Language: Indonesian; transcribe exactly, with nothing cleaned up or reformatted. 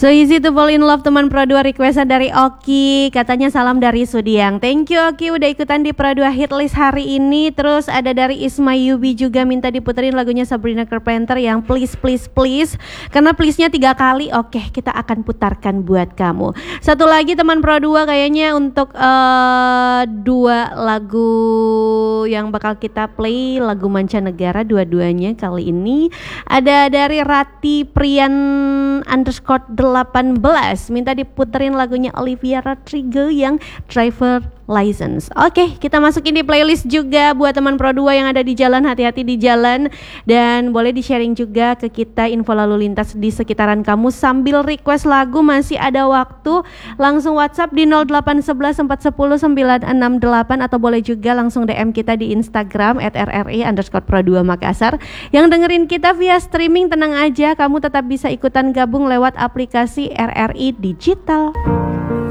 So easy to fall in love, teman Pro dua requestan dari Oki. Katanya salam dari Sudiang. Thank you Oki udah ikutan di Pro dua Hitlist hari ini. Terus ada dari Isma Yubi juga minta diputerin lagunya Sabrina Carpenter yang Please Please Please. Karena please-nya tiga kali. Oke, kita akan putarkan buat kamu. Satu lagi teman Pro dua kayaknya untuk uh, dua lagu yang bakal kita play, lagu mancanegara dua-duanya kali ini. Ada dari Rati Prian underscore delapan belas minta diputerin lagunya Olivia Rodrigo yang Driver License. Oke, kita masukin di playlist juga buat teman Pro dua yang ada di jalan, hati-hati di jalan. Dan boleh di-sharing juga ke kita info lalu lintas di sekitaran kamu sambil request lagu, masih ada waktu. Langsung WhatsApp di nol delapan satu satu empat satu nol sembilan enam delapan atau boleh juga langsung D M kita di Instagram at r r i underscore pro dua Makassar. Yang dengerin kita via streaming tenang aja, kamu tetap bisa ikutan gabung lewat aplikasi R R I Digital.